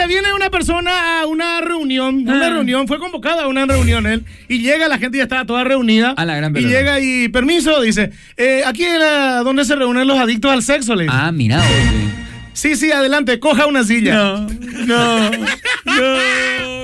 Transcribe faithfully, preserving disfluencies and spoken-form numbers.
dice, viene una persona a una reunión, a una Ah. reunión, fue convocada a una reunión él, y llega, la gente ya estaba toda reunida, A la gran y pelota. llega y, permiso, dice, eh, aquí era donde se reúnen los adictos al sexo, le dice. Ah, mira, oye. Sí, sí, adelante, coja una silla. No, no, no.